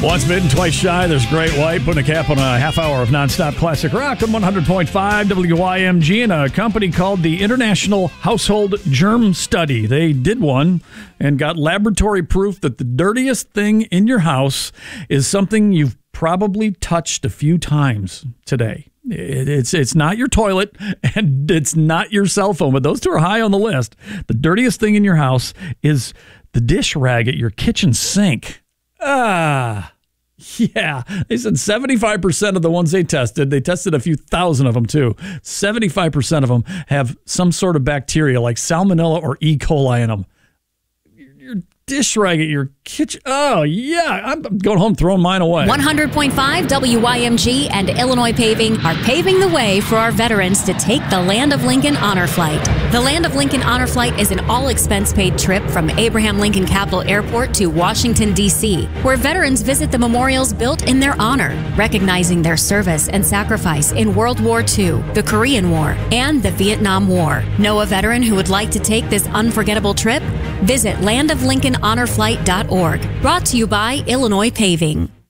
Once bitten, twice shy. There's Great White putting a cap on a half hour of nonstop classic rock on 100.5 WYMG and a company called the International Household Germ Study. They did one and got laboratory proof that the dirtiest thing in your house is something you've probably touched a few times today. It's not your toilet and it's not your cell phone, but those two are high on the list. The dirtiest thing in your house is the dish rag at your kitchen sink. Yeah. They said 75% of the ones they tested a few thousand of them too. 75% of them have some sort of bacteria like salmonella or E. coli in them. Your dish rag at your kitchen. Oh, yeah. I'm going home throwing mine away. 100.5 WYMG and Illinois Paving are paving the way for our veterans to take the Land of Lincoln Honor Flight. The Land of Lincoln Honor Flight is an all-expense-paid trip from Abraham Lincoln Capital Airport to Washington, D.C., where veterans visit the memorials built in their honor, recognizing their service and sacrifice in World War II, the Korean War, and the Vietnam War. Know a veteran who would like to take this unforgettable trip? Visit landoflincolnhonorflight.org. Brought to you by Illinois Paving.